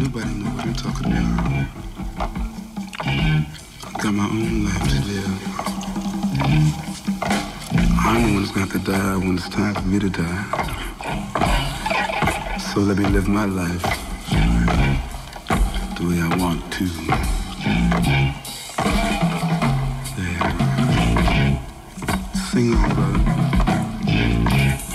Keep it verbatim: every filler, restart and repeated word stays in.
nobody know what I'm talking about. I got my own life to live. I'm the one that's got to die when it's time for me to die. So let me live my life the way I want to. There. Sing on, brother.